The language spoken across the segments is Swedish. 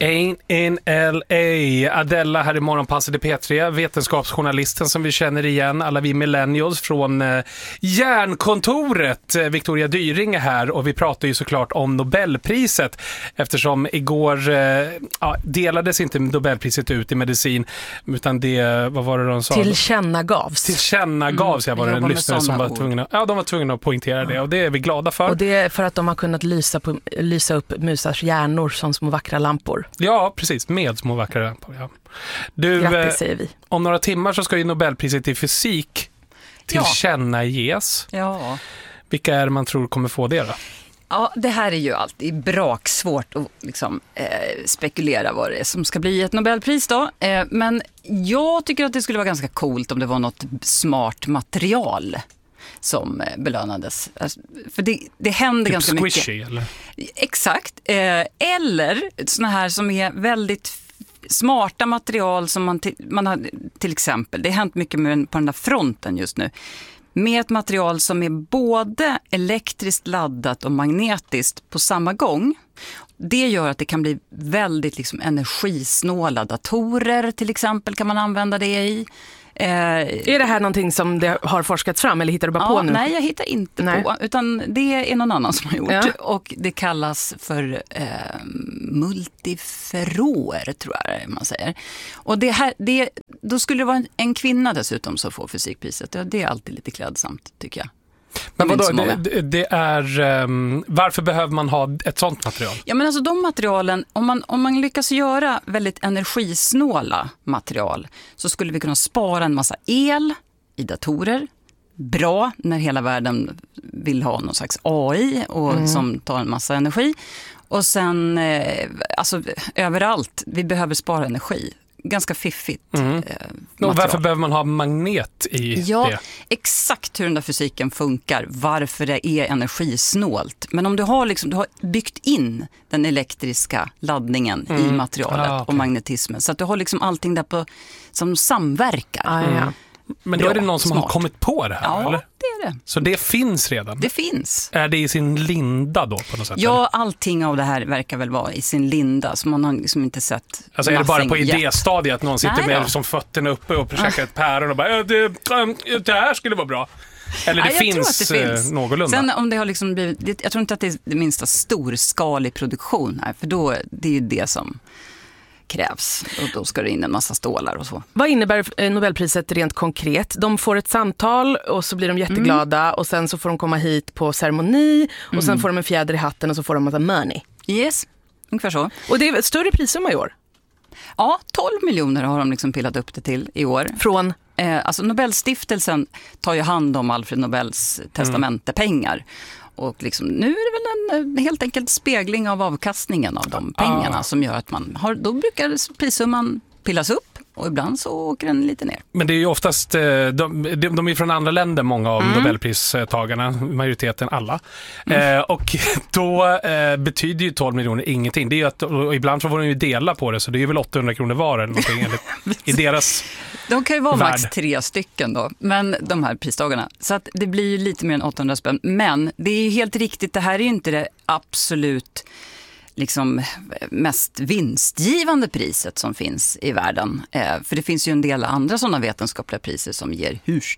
Ain't in LA. Adela här i Morgonpasset i P3, vetenskapsjournalisten som vi känner igen, alla vi millennials från Järnkontoret. Victoria Dyring är här och vi pratar ju såklart om Nobelpriset eftersom igår delades inte Nobelpriset ut i medicin utan det, vad var det de sa? Tillkännagavs, jag var en lyssnare som var tvungna, de var tvungna att poängtera det och det är vi glada för. Och det är för att de har kunnat lysa upp musars hjärnor som små vackra lampor. Ja, precis. Med små vackra lampor, ja. Grattis säger vi. Om några timmar så ska ju Nobelpriset i fysik tillkännages. Ja. Vilka är det man tror kommer få det då? Ja, det här är ju alltid braksvårt att liksom, spekulera vad det är som ska bli ett Nobelpris då. Men jag tycker att det skulle vara ganska coolt om det var något smart material som belönades. För det händer typ ganska squishy, mycket. Eller? Exakt. Eller såna här som är väldigt smarta material som man har till exempel. Det har hänt mycket på den där fronten just nu. Med ett material som är både elektriskt laddat och magnetiskt på samma gång. Det gör att det kan bli väldigt liksom, energisnåla datorer till exempel kan man använda det i. Är det här någonting som det har forskats fram eller hittar du bara på nu? Nej, jag hittar inte på, utan det är någon annan som har gjort. Ja. Och det kallas för multiferroer, tror jag man säger. Och då skulle det vara en kvinna dessutom som får fysikpriset. Det är alltid lite klädsamt, tycker jag. Men vadå, det är, varför behöver man ha ett sånt material? Ja, men alltså de materialen, om man lyckas göra väldigt energisnåla material så skulle vi kunna spara en massa el i datorer. Bra när hela världen vill ha någon slags AI och som tar en massa energi. Och sen, alltså överallt, vi behöver spara energi. Ganska fiffigt och varför behöver man ha magnet i det? Ja, exakt hur den där fysiken funkar. Varför det är energisnålt. Men om du har byggt in den elektriska laddningen i materialet och magnetismen. Så att du har liksom allting där som samverkar. Men då är det någon som har kommit på det här, ja, eller? Det är det. Så det finns redan? Det finns. Är det i sin linda då på något sätt? Ja, allting av det här verkar väl vara i sin linda. Så man har liksom inte sett. Alltså är det bara på idéstadiet att någon sitter med som fötterna uppe och käkar ett päron och bara det här skulle vara bra. Eller det finns någorlunda. Sen om det har liksom blivit, jag tror inte att det är det minsta storskalig produktion här. För då, det är ju det som krävs och då ska det in en massa stålar och så. Vad innebär Nobelpriset rent konkret? De får ett samtal och så blir de jätteglada och sen så får de komma hit på ceremoni och sen får de en fjäder i hatten och så får de massa money. Yes, ungefär så. Och det är ett större prissumma i år? Ja, 12 miljoner har de liksom pillat upp det till i år. Från? Alltså Nobelstiftelsen tar ju hand om Alfred Nobels testamentepengar. Och liksom, nu är det väl helt enkelt spegling av avkastningen av de pengarna som gör att då brukar prissumman pillas upp och ibland så åker den lite ner. Men det är ju oftast, de är från andra länder, många av Nobelpristagarna, majoriteten alla. Och då betyder ju 12 miljoner ingenting. Det är ju att, och ibland så får de ju dela på det, så det är ju väl 800 kronor var eller någonting i deras de kan ju vara värld. Max 3 stycken då, men de här pristagarna. Så att det blir ju lite mer än 800 spänn. Men det är ju helt riktigt, det här är ju inte det absolut liksom mest vinstgivande priset som finns i världen. För det finns ju en del andra sådana vetenskapliga priser som ger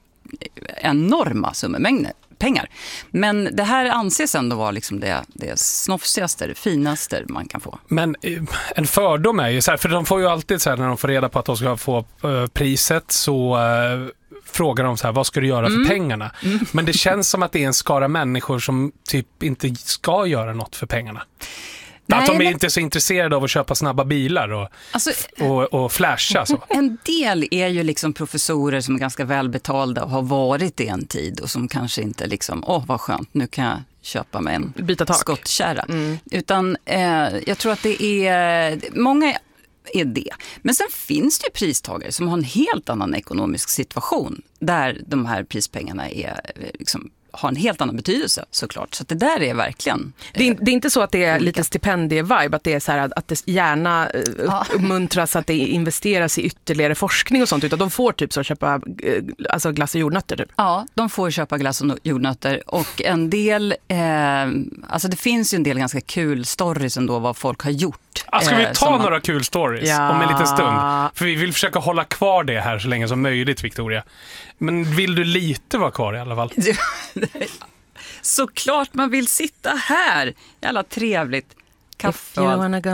enorma summor pengar. Men det här anses ändå vara liksom det snofsigaste, det finaste man kan få. Men en fördom är ju så här, för de får ju alltid så här, när de får reda på att de ska få priset så frågar de så här, vad ska du göra för pengarna? Men det känns som att det är en skara människor som typ inte ska göra något för pengarna. Att de är inte så intresserade av att köpa snabba bilar och flasha. Så. En del är ju liksom professorer som är ganska välbetalda och har varit det en tid och som kanske inte liksom, vad skönt, nu kan jag köpa mig en skottkärra. Utan jag tror att det är många är det. Men sen finns det ju pristagare som har en helt annan ekonomisk situation där de här prispengarna är liksom har en helt annan betydelse såklart. Så att det där är verkligen... Det är inte så att det är lite stipendie-vibe, att det är så här att det gärna uppmuntras att det investeras i ytterligare forskning och sånt, utan de får typ så köpa glass och jordnötter typ. Ja, de får köpa glass och jordnötter och en del, alltså det finns ju en del ganska kul stories ändå vad folk har gjort Ska vi ta några kul stories om en liten stund? För vi vill försöka hålla kvar det här så länge som möjligt, Victoria. Men vill du lite vara kvar i alla fall? Såklart man vill sitta här. Jävla trevligt. Kaffe och allt.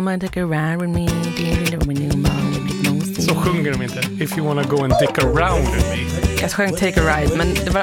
Så sjunger de inte. If you wanna go and dick around with me. Jag sjöng Take a Ride, men det var